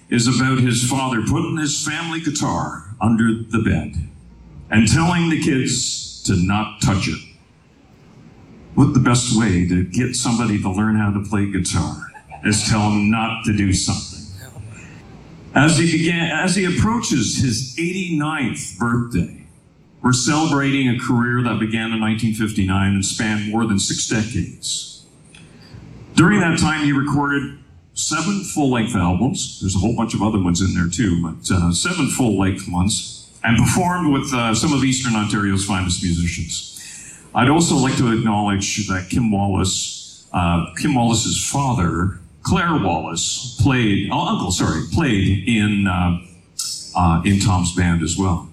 is about his father putting his family guitar under the bed and telling the kids to not touch it. What the best way to get somebody to learn how to play guitar is tell him not to do something. As he approaches his 89th birthday, we're celebrating a career that began in 1959 and spanned more than 6 decades. During that time, he recorded 7 full-length albums. There's a whole bunch of other ones in there too, but 7 full-length ones, and performed with some of Eastern Ontario's finest musicians. I'd also like to acknowledge that Kim Wallace's father, Claire Wallace, played in Tom's band as well.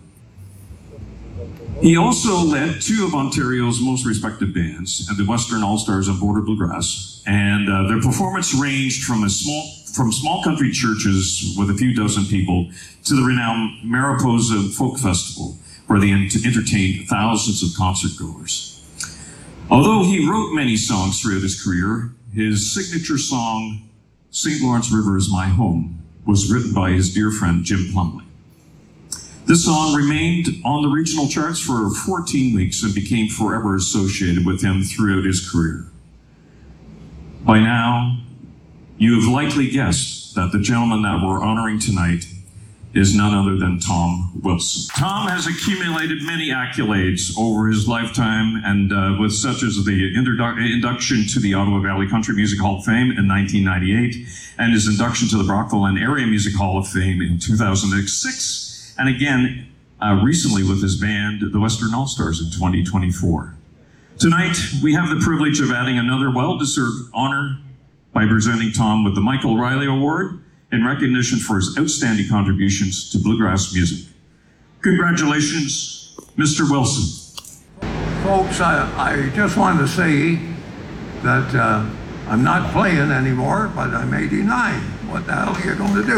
He also led 2 of Ontario's most respected bands, the Western All-Stars and Border Bluegrass, and their performance ranged from small country churches with a few dozen people to the renowned Mariposa Folk Festival, where they entertained thousands of concertgoers. Although he wrote many songs throughout his career, his signature song, St. Lawrence River is My Home, was written by his dear friend Jim Plumley. This song remained on the regional charts for 14 weeks and became forever associated with him throughout his career. By now, you have likely guessed that the gentleman that we're honoring tonight is none other than Tom Wilson. Tom has accumulated many accolades over his lifetime, and with such as the induction to the Ottawa Valley Country Music Hall of Fame in 1998, and his induction to the Brockville and Area Music Hall of Fame in 2006, and again recently with his band, the Western All-Stars, in 2024. Tonight, we have the privilege of adding another well-deserved honor by presenting Tom with the Michael Riley Award in recognition for his outstanding contributions to bluegrass music. Congratulations, Mr. Wilson. Folks, I just wanted to say that I'm not playing anymore, but I'm 89. What the hell are you going to do?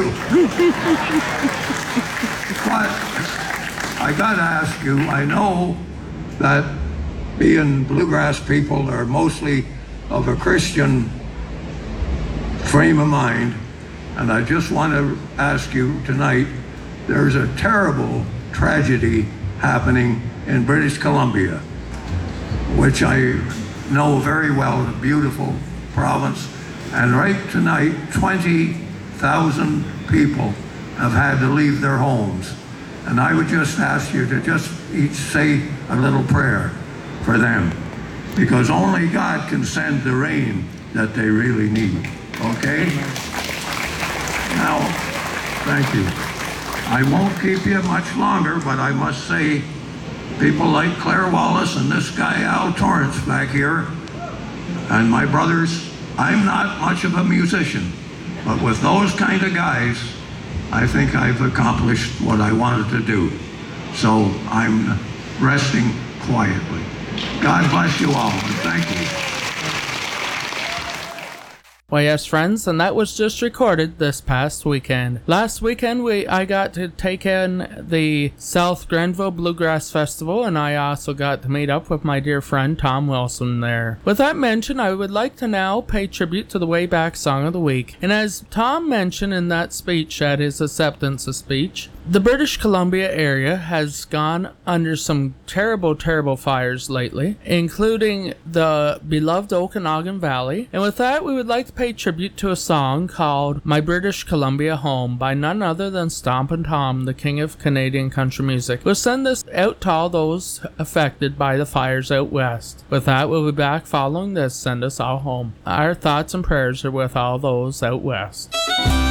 But I gotta ask you, I know that being bluegrass people are mostly of a Christian frame of mind, and I just want to ask you tonight, there's a terrible tragedy happening in British Columbia, which I know very well, a beautiful province, and right tonight, 20,000 people have had to leave their homes. And I would just ask you to just each say a little prayer for them, because only God can send the rain that they really need, okay? Now, thank you. I won't keep you much longer, but I must say, people like Claire Wallace and this guy Al Torrance back here, and my brothers, I'm not much of a musician, but with those kind of guys, I think I've accomplished what I wanted to do. So I'm resting quietly. God bless you all, and thank you. Well, yes, friends, and that was just recorded this past weekend. Last weekend, I got to take in the South Grenville Bluegrass Festival, and I also got to meet up with my dear friend Tom Wilson there. With that mentioned, I would like to now pay tribute to the Wayback Song of the Week. And as Tom mentioned in that speech at his acceptance speech, the British Columbia area has gone under some terrible, terrible fires lately, including the beloved Okanagan Valley. And with that, we would like to pay tribute to a song called My British Columbia Home by none other than Stompin' Tom, the king of Canadian country music. We'll send this out to all those affected by the fires out west. With that, we'll be back following this. Send us all home. Our thoughts and prayers are with all those out west.